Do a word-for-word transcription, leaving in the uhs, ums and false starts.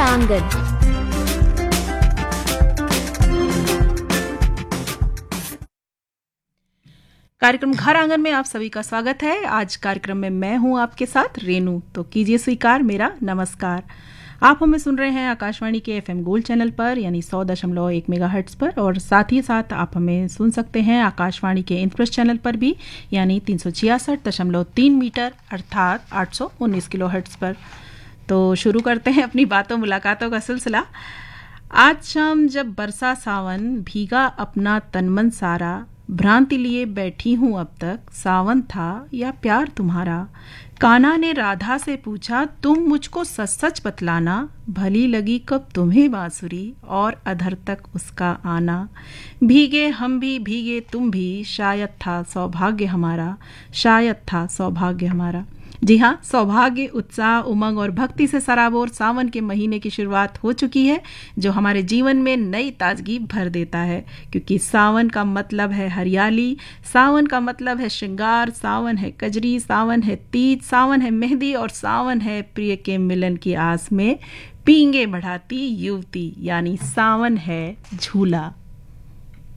आंगन। कार्यक्रम घर आंगन में आप सभी का स्वागत है। आज कार्यक्रम में मैं हूं आपके साथ रेनू। तो कीजिए स्वीकार मेरा नमस्कार। आप हमें सुन रहे हैं आकाशवाणी के एफएम गोल्ड चैनल पर यानी सौ दशमलव एक मेगाहर्ट्ज पर, और साथ ही साथ आप हमें सुन सकते हैं आकाशवाणी के इंप्रेस चैनल पर भी यानी तीन सौ छियासठ दशमलव तीन मीटर अर्थात आठ सौ उन्नीस किलो हर्ट्ज पर। तो शुरू करते हैं अपनी बातों मुलाकातों का सिलसिला। आज शाम जब बरसा सावन भीगा अपना तन मन सारा, भ्रांति लिए बैठी हूँ अब तक, सावन था या प्यार तुम्हारा। कान्हा ने राधा से पूछा तुम मुझको सच सच बतलाना, भली लगी कब तुम्हें बांसुरी और अधर तक उसका आना। भीगे हम भी भीगे तुम भी, शायद था सौभाग्य हमारा, शायद था सौभाग्य हमारा। जी हाँ, सौभाग्य, उत्साह, उमंग और भक्ति से सराबोर सावन के महीने की शुरुआत हो चुकी है, जो हमारे जीवन में नई ताजगी भर देता है। क्योंकि सावन का मतलब है हरियाली, सावन का मतलब है श्रृंगार, सावन है कजरी, सावन है तीज, सावन है मेहंदी और सावन है प्रिय के मिलन की आस में पींगे बढ़ाती युवती, यानी सावन है झूला।